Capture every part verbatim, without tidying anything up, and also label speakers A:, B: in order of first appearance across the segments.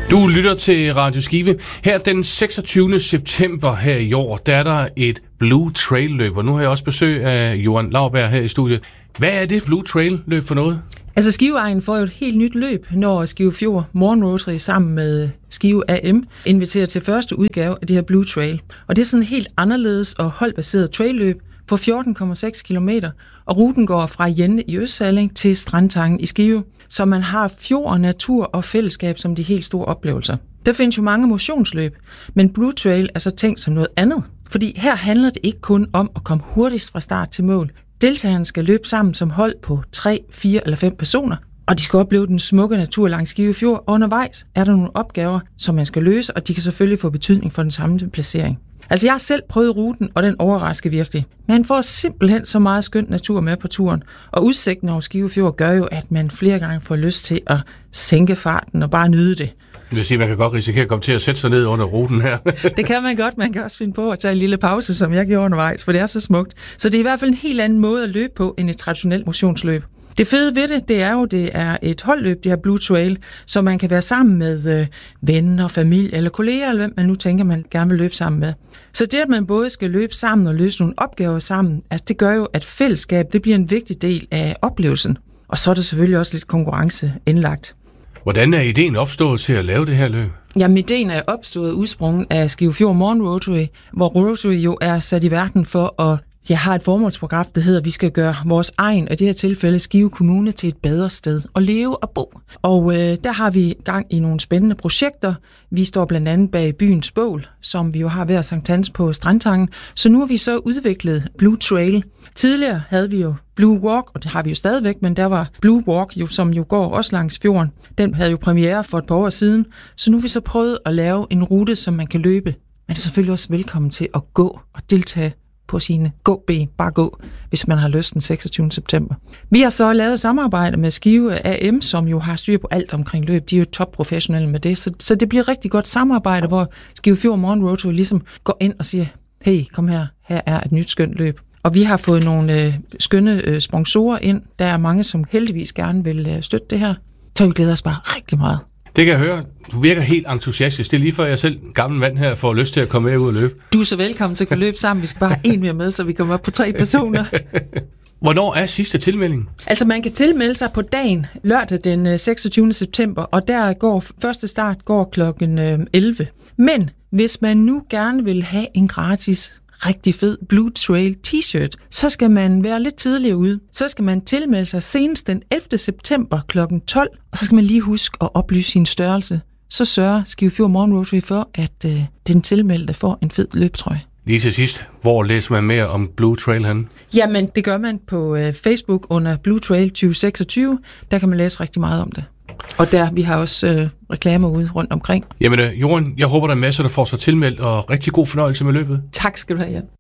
A: Du lytter til Radio Skive. Her den seksogtyvende september her i år, der er der et Blue Trail løb, og nu har jeg også besøg af Johan Lauberg her i studiet. Hvad er det Blue Trail løb for noget?
B: Altså Skiveegnen får jo et helt nyt løb, når Skive Fjord Morgen Rotary sammen med Skive A M inviterer til første udgave af det her Blue Trail. Og det er sådan et helt anderledes og holdbaseret trailløb på fjorten komma seks kilometer, og ruten går fra Jenne i Østsalling til Strandtangen i Skive, så man har fjord, natur og fællesskab som de helt store oplevelser. Der findes jo mange motionsløb, men Blue Trail er så tænkt som noget andet, fordi her handler det ikke kun om at komme hurtigst fra start til mål. Deltagerne skal løbe sammen som hold på tre, fire eller fem personer, og de skal opleve den smukke natur langs Skive Fjord, og undervejs er der nogle opgaver, som man skal løse, og de kan selvfølgelig få betydning for den samlede placering. Altså jeg har selv prøvet ruten, og den overrasker virkelig. Man får simpelthen så meget skønt natur med på turen, og udsigten over Skive Fjord gør jo, at man flere gange får lyst til at sænke farten og bare nyde det.
A: Det vil sige, at man kan godt risikere at komme til at sætte sig ned under ruten her.
B: Det kan man godt. Man kan også finde på at tage en lille pause, som jeg gjorde undervejs, for det er så smukt. Så det er i hvert fald en helt anden måde at løbe på end et traditionelt motionsløb. Det fede ved det, det er jo, det er et holdløb, det her Blue Trail, så man kan være sammen med øh, venner, familie eller kolleger, eller hvem man nu tænker, man gerne vil løbe sammen med. Så det, at man både skal løbe sammen og løse nogle opgaver sammen, altså det gør jo, at fællesskab, det bliver en vigtig del af oplevelsen. Og så er der selvfølgelig også lidt konkurrence indlagt.
A: Hvordan er ideen opstået til at lave det her løb?
B: Jamen, ideen er opstået udsprunget af Skive Fjord Morgen Rotary, hvor Rotary jo er sat i verden for at Jeg har et formålsprogram, der hedder, at vi skal gøre vores egen, og i det her tilfælde Skive Kommune, til et bedre sted at leve og bo. Og øh, der har vi gang i nogle spændende projekter. Vi står blandt andet bag byens bål, som vi jo har hver Sankt Hans på Strandtangen. Så nu har vi så udviklet Blue Trail. Tidligere havde vi jo Blue Walk, og det har vi jo stadigvæk, men der var Blue Walk, jo, som jo går også langs fjorden. Den havde jo premiere for et par år siden. Så nu har vi så prøvet at lave en rute, som man kan løbe. Man er selvfølgelig også velkommen til at gå og deltage på sine gåben, bare gå, hvis man har lyst den seksogtyvende september. Vi har så lavet samarbejde med Skive A M, som jo har styr på alt omkring løb. De er jo topprofessionelle med det, så, så det bliver rigtig godt samarbejde, hvor Skive Fjord Morgen Rotary ligesom går ind og siger, hey, kom her, her er et nyt skønt løb. Og vi har fået nogle øh, skønne øh, sponsorer ind. Der er mange, som heldigvis gerne vil øh, støtte det her. Så vi glæder os bare rigtig meget.
A: Det kan jeg høre. Du virker helt entusiastisk. Det er lige før jeg selv, gammel mand her, får lyst til at komme med ud og løbe.
B: Du er så velkommen til at løbe sammen. Vi skal bare have en mere med, så vi kommer op på tre personer.
A: Hvornår er sidste tilmelding?
B: Altså man kan tilmelde sig på dagen, lørdag den seksogtyvende september, og der går første start går klokken elleve. Men hvis man nu gerne vil have en gratis rigtig fed Blue Trail t-shirt, så skal man være lidt tidligere ude. Så skal man tilmelde sig senest den ellevte september klokken tolv, og så skal man lige huske at oplyse sin størrelse. Så sørger Skive Fjord Morgen Rotary for, at øh, den tilmeldte får en fed løbetrøje.
A: Lige til sidst, hvor læser man mere om Blue Trail hen?
B: Jamen, det gør man på øh, Facebook under Blue Trail tyve seksogtyve. Der kan man læse rigtig meget om det. Og der, vi har også øh, reklamer ude rundt omkring.
A: Jamen, øh, Johan, jeg håber, der er masser, der får sig tilmeldt, og rigtig god fornøjelse med løbet.
B: Tak skal du have, Jan.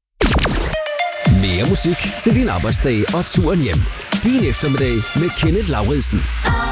C: Mere musik til din arbejdsdag og turen hjem. Din eftermiddag med Kenneth Lauridsen.